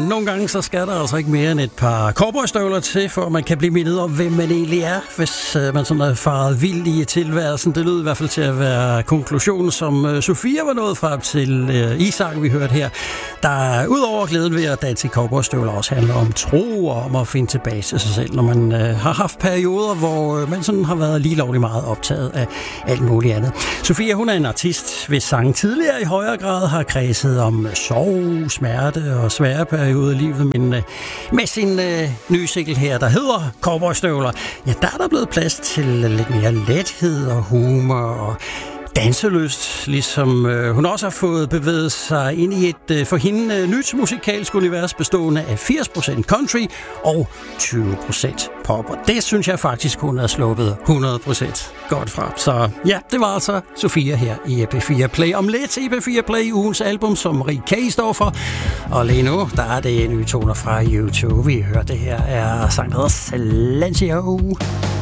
nogle gange så skal der altså ikke mere end et par cowboystøvler til, for man kan blive mindet om, hvem man egentlig er, hvis man sådan er faret vild i tilværelsen. Det lød i hvert fald til at være konklusionen, som Sofia var nået frem til i sangen, vi hørte her. Der udover glæden ved at danse i cowboystøvler også handler om tro og om at finde tilbage til sig selv, når man har haft perioder, hvor man sådan har været lige lovlig meget optaget af alt muligt andet. Sofia, hun er en artist, hvis sang tidligere i højere grad har kredset om sorg, smerte og svære perioder i livet, men med sin nye single her, der hedder Cowboystøvler, ja, der er der blevet plads til lidt mere lethed og humor og danselyst, ligesom hun også har fået bevæget sig ind i et for hende nyt musikalsk univers bestående af 80% country og 20% pop. Og det synes jeg faktisk, hun har sluppet 100% godt fra. Så ja, det var altså Sofia her i EP4 Play. Om lidt EP4 Play, ugens album, som Rik K. står for. Og lige nu, der er det nye toner fra YouTube. Vi hører det her er sang, der hedder Silencio.